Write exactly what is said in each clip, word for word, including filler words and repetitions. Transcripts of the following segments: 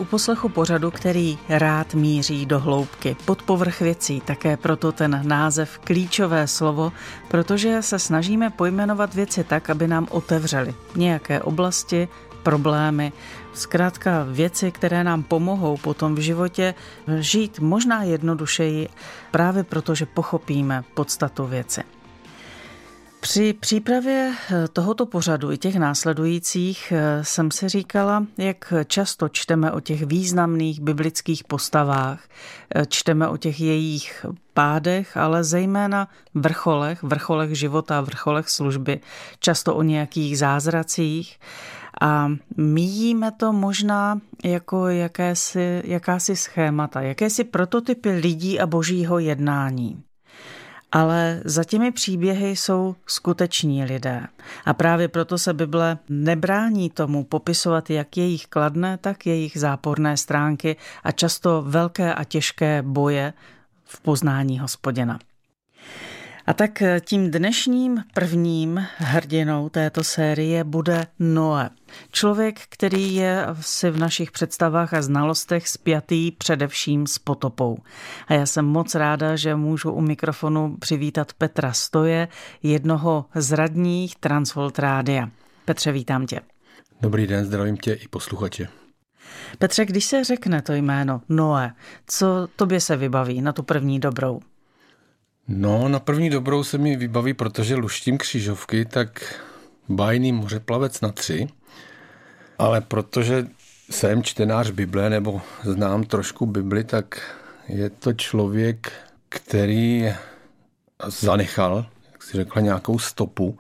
poslechu pořadu, který rád míří do hloubky, pod povrch věcí, také proto ten název klíčové slovo, protože se snažíme pojmenovat věci tak, aby nám otevřely nějaké oblasti, problémy, zkrátka věci, které nám pomohou potom v životě žít možná jednodušeji, právě proto, že pochopíme podstatu věci. Při přípravě tohoto pořadu i těch následujících jsem si říkala, jak často čteme o těch významných biblických postavách, čteme o těch jejich pádech, ale zejména vrcholech, vrcholech života, vrcholech služby, často o nějakých zázracích a míjíme to možná jako jakési, jakási schémata, jakési prototypy lidí a božího jednání. Ale za těmi příběhy jsou skuteční lidé. A právě proto se Bible nebrání tomu popisovat jak jejich kladné, tak jejich záporné stránky a často velké a těžké boje v poznání Hospodina. A tak tím dnešním prvním hrdinou této série bude Noé. Člověk, který je si v našich představách a znalostech spjatý především s potopou. A já jsem moc ráda, že můžu u mikrofonu přivítat Petra Stoje, jednoho z radních Transworld Rádia. Petře, vítám tě. Dobrý den, zdravím tě i posluchače. Petře, když se řekne to jméno Noé, co tobě se vybaví na tu první dobrou? No, na první dobrou se mi vybaví, protože luštím křižovky, tak bájný mořeplavec na tři, ale protože jsem čtenář Bible nebo znám trošku Bibli, tak je to člověk, který zanechal, jak si řekla, nějakou stopu,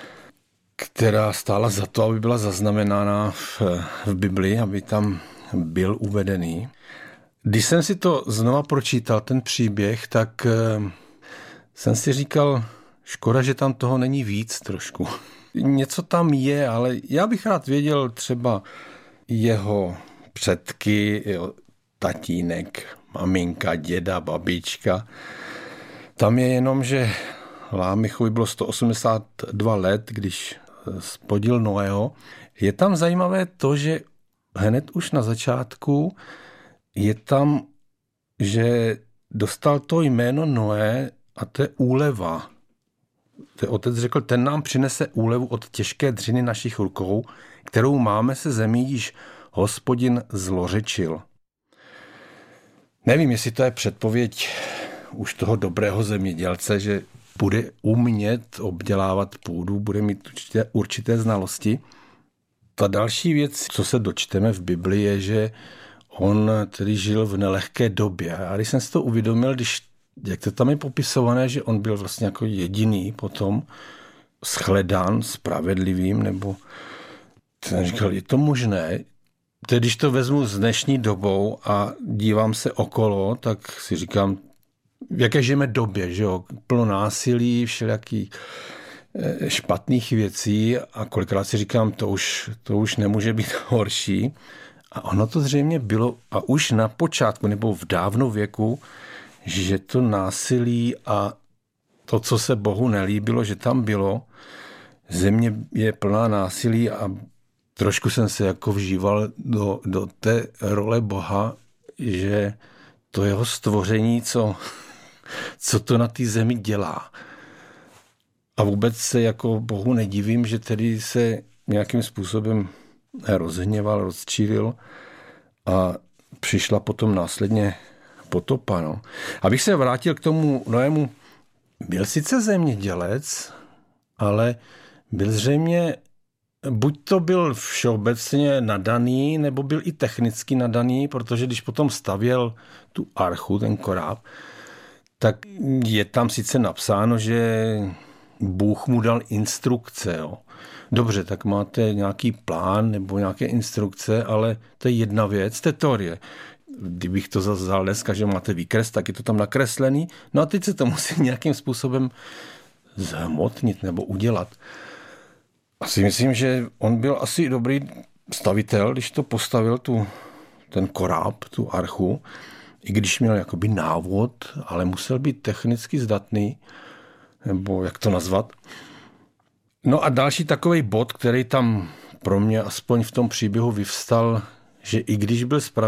která stála za to, aby byla zaznamenána v, v Bibli, aby tam byl uvedený. Když jsem si to znova pročítal, ten příběh, tak jsem si říkal, škoda, že tam toho není víc trošku. Něco tam je, ale já bych rád věděl třeba jeho předky, jeho tatínek, maminka, děda, babička. Tam je jenom, že Lámechovi bylo sto osmdesát dva let, když spodil Noého. Je tam zajímavé to, že hned už na začátku je tam, že dostal to jméno Noé, a to je úleva. Ten otec řekl, ten nám přinese úlevu od těžké dřiny našich rukou, kterou máme se zemí, již Hospodin zlořečil. Nevím, jestli to je předpověď už toho dobrého zemědělce, že bude umět obdělávat půdu, bude mít určité, určité znalosti. Ta další věc, co se dočteme v Bibli, je, že on tedy žil v nelehké době. A když jsem si to uvědomil, když jak to tam je popisované, že on byl vlastně jako jediný potom shledán spravedlivým, nebo ten říkal, je to možné? Tedy když to vezmu s dnešní dobou a dívám se okolo, tak si říkám, v jaké žijeme době, že jo? Plno násilí, všelijakých špatných věcí a kolikrát si říkám, to už, to už nemůže být horší. A ono to zřejmě bylo a už na počátku nebo v dávnou věku, že to násilí a to, co se Bohu nelíbilo, že tam bylo, země je plná násilí a trošku jsem se jako vžíval do, do té role Boha, že to jeho stvoření, co, co to na té zemi dělá. A vůbec se jako Bohu nedivím, že tedy se nějakým způsobem rozhněval, rozčílil a přišla potom následně potopa. No. Abych se vrátil k tomu Noému, byl sice zemědělec, ale byl zřejmě, buď to byl všeobecně nadaný, nebo byl i technicky nadaný, protože když potom stavěl tu archu, ten koráb, tak je tam sice napsáno, že Bůh mu dal instrukce. Jo. Dobře, tak máte nějaký plán nebo nějaké instrukce, ale to je jedna věc, to je teorie. Kdybych to zase vzal dneska, že máte výkres, tak je to tam nakreslený. No a teď se to musí nějakým způsobem zhmotnit nebo udělat. Asi myslím, že on byl asi dobrý stavitel, když to postavil tu, ten koráb, tu archu, i když měl jakoby návod, ale musel být technicky zdatný, nebo jak to nazvat. No a další takový bod, který tam pro mě aspoň v tom příběhu vyvstal, že i když byl